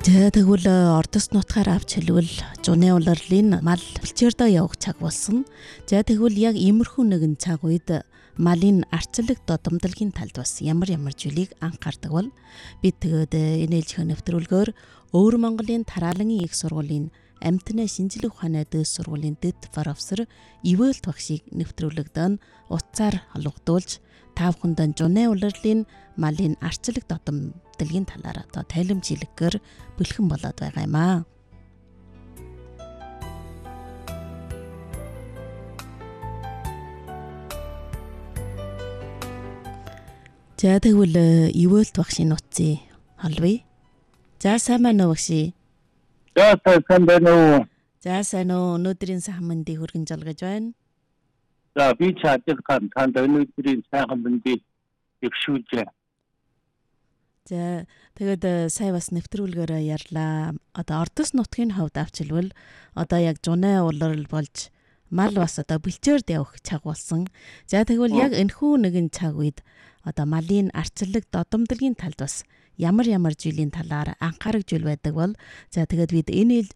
За тэгвэл ордос нутгаар авч хэлвэл зуны улирлын мал бэлчээрдөө явах цаг болсон. За тэгвэл яг иймэрхүү нэгэн цаг үед малын арчлаг додомдолгийн талд бас ямар зүйлийг анхаардаг бол бид тэгээд энэ ээлжийн нэвтрүүлгээр Өвөр Монголын Тараалангийн их сургуулийн амтны шинжлэх ухааны дэс сургуулийн дэд профессор Ивэлт багшийг нэвтрүүлэгдэн утсаар холбогдуулж та бүхэнд зуны улирлын малын арчлаг додомдолгийн талаар тайлбарлахаар бэлхэн болоод байгаа юм аа. За тэгвэл Ивэлт багшийн утсыг холбоё. За сайн байна уу багш? За сайн байна уу? За сайн уу. Өнөөдрийн сайхан мэндийг хүргэн залгаж байна. За би чадлаган танд өнөөдрийн сайхан мэндийг өвшүүлж. За тэгээд сая бас нэвтрүүлгээр ярьлаа. Одоо ордос нутгийн хувьд авчилвал одоо яг зуны улирал болж мал бас одоо бэлчээрд явах цаг болсон. За тэгвэл яг энэхүү нэгэн цаг үед одоо малын арчлаг додомдолгийн талд бас ямар зүйлийн талаар анхаарах зүйл байдаг бол за тэгээд бид энэ